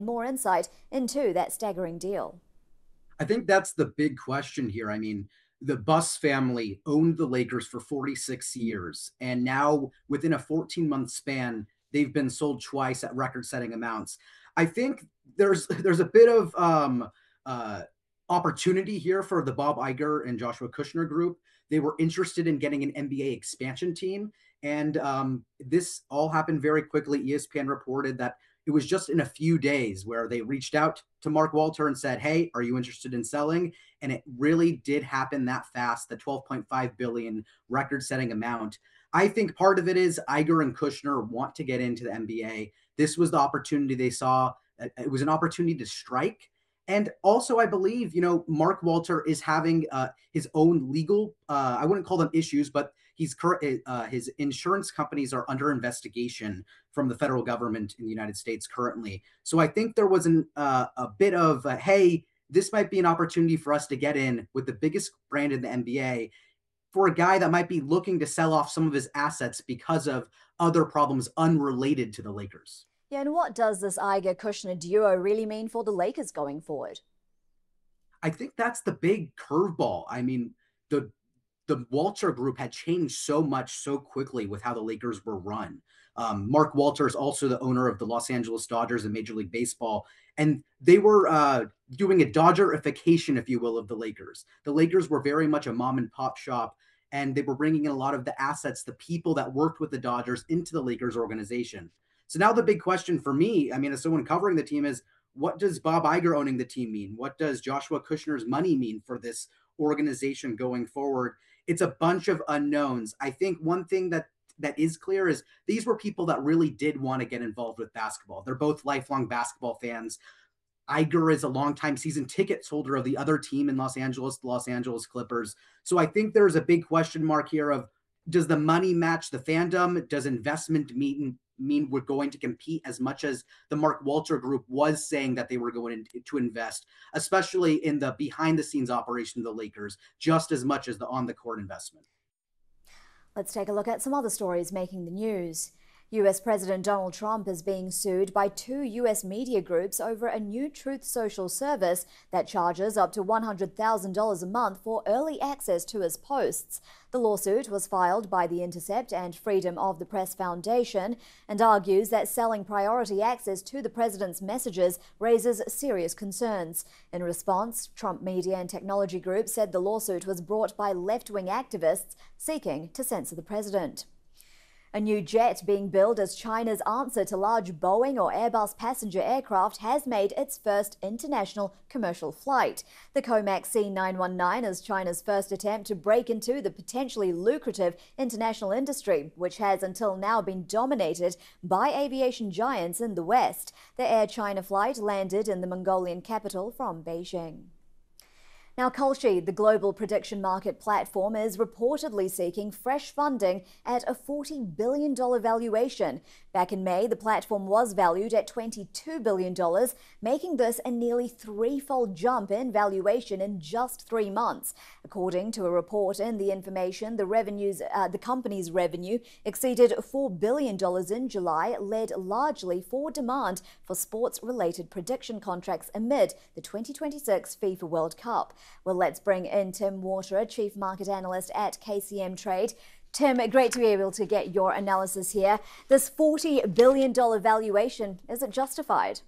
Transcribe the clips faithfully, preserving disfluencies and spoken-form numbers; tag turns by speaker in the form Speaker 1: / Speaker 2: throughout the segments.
Speaker 1: More insight into that staggering deal.
Speaker 2: I think that's the big question here. I mean, the Buss family owned the Lakers for forty-six years, and now within a fourteen month span, they've been sold twice at record setting amounts. I think there's there's a bit of um, uh, opportunity here for the Bob Iger and Joshua Kushner group. They were interested in getting an N B A expansion team, and um, this all happened very quickly. E S P N reported that it was just in a few days where they reached out to Mark Walter and said, "Hey, are you interested in selling?" And it really did happen that fast, the twelve point five billion record-setting amount. I think part of it is Iger and Kushner want to get into the N B A. This was the opportunity they saw. It was an opportunity to strike. And also, I believe, you know, Mark Walter is having uh, his own legal, uh, I wouldn't call them issues, but he's current, uh, his insurance companies are under investigation from the federal government in the United States currently. So I think there was an, uh, a bit of, uh, hey, this might be an opportunity for us to get in with the biggest brand in the N B A for a guy that might be looking to sell off some of his assets because of other problems unrelated to the Lakers.
Speaker 1: Yeah, and what does this Iger Kushner duo really mean for the Lakers going forward?
Speaker 2: I think that's the big curveball. I mean, the the Walter group had changed so much so quickly with how the Lakers were run. Um, Mark Walter is also the owner of the Los Angeles Dodgers in Major League Baseball, and they were uh, doing a Dodgerification, if you will, of the Lakers. The Lakers were very much a mom and pop shop, and they were bringing in a lot of the assets, the people that worked with the Dodgers into the Lakers organization. So now the big question for me, I mean, as someone covering the team, is what does Bob Iger owning the team mean? What does Joshua Kushner's money mean for this organization going forward? It's a bunch of unknowns. I think one thing that that is clear is these were people that really did want to get involved with basketball. They're both lifelong basketball fans. Iger is a longtime season tickets holder of the other team in Los Angeles, the Los Angeles Clippers. So I think there's a big question mark here of, does the money match the fandom? Does investment mean mean we're going to compete as much as the Mark Walter group was saying that they were going to invest, especially in the behind the scenes operation of the Lakers, just as much as the on the court investment?
Speaker 1: Let's take a look at some other stories making the news. U S President Donald Trump is being sued by two U S media groups over a new Truth Social service that charges up to one hundred thousand dollars a month for early access to his posts. The lawsuit was filed by The Intercept and Freedom of the Press Foundation and argues that selling priority access to the president's messages raises serious concerns. In response, Trump Media and Technology Group said the lawsuit was brought by left-wing activists seeking to censor the president. A new jet being built as China's answer to large Boeing or Airbus passenger aircraft has made its first international commercial flight. The Comac C nine one nine is China's first attempt to break into the potentially lucrative international industry, which has until now been dominated by aviation giants in the West. The Air China flight landed in the Mongolian capital from Beijing. Now, Kalshi, the global prediction market platform, is reportedly seeking fresh funding at a forty billion dollars valuation. Back in May, the platform was valued at twenty-two billion dollars, making this a nearly threefold jump in valuation in just three months. According to a report in The Information, the revenues, uh, the company's revenue exceeded four billion dollars in July, led largely for demand for sports-related prediction contracts amid the twenty twenty-six FIFA World Cup. Well, let's bring in Tim Waterer, Chief Market Analyst at K C M Trade. Tim, great to be able to get your analysis here. This forty billion dollars valuation, is it justified?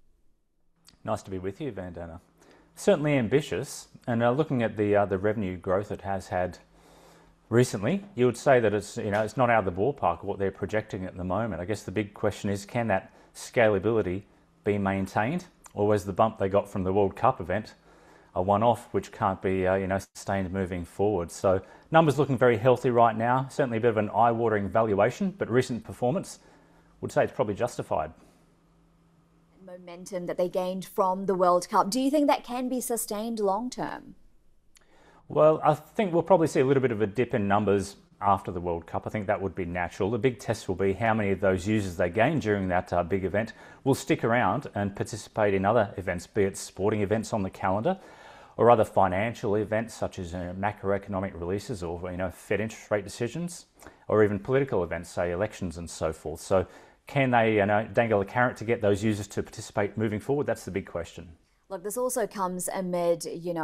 Speaker 3: Nice to be with you, Vandana. Certainly ambitious, and uh, looking at the uh, the revenue growth it has had recently, you would say that it's you know it's not out of the ballpark of what they're projecting at the moment. I guess the big question is, can that scalability be maintained, or was the bump they got from the World Cup event a one-off which can't be uh, you know sustained moving forward? So numbers looking very healthy right now. Certainly a bit of an eye-watering valuation, but recent performance would say it's probably justified.
Speaker 1: Momentum that they gained from the World Cup, do you think that can be sustained long term?
Speaker 3: Well, I think we'll probably see a little bit of a dip in numbers after the World Cup. I think that would be natural. The big test will be how many of those users they gain during that uh, big event will stick around and participate in other events, be it sporting events on the calendar or other financial events such as uh, macroeconomic releases or you know Fed interest rate decisions, or even political events, say elections and so forth. So can they, you know, dangle a carrot to get those users to participate moving forward? That's the big question.
Speaker 1: Look, this also comes amid, you know,